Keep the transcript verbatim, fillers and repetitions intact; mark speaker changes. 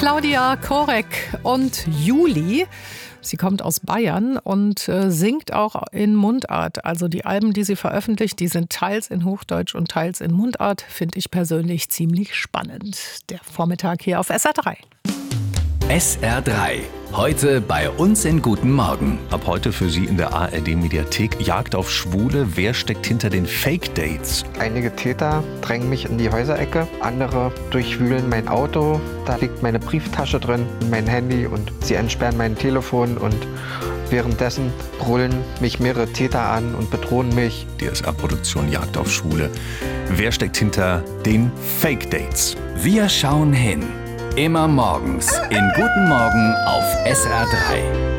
Speaker 1: Claudia Korek und Juli. Sie kommt aus Bayern und äh, singt auch in Mundart. Also die Alben, die sie veröffentlicht, die sind teils in Hochdeutsch und teils in Mundart. Finde ich persönlich ziemlich spannend. Der Vormittag hier auf S R drei.
Speaker 2: S R drei. Heute bei uns in Guten Morgen.
Speaker 3: Ab heute für Sie in der A R D-Mediathek Jagd auf Schwule. Wer steckt hinter den Fake-Dates?
Speaker 4: Einige Täter drängen mich in die Häuserecke, andere durchwühlen mein Auto. Da liegt meine Brieftasche drin, mein Handy und sie entsperren mein Telefon und währenddessen brüllen mich mehrere Täter an und bedrohen mich.
Speaker 3: Die S R-Produktion Jagd auf Schwule. Wer steckt hinter den Fake-Dates?
Speaker 2: Wir schauen hin. Immer morgens in Guten Morgen auf S R drei.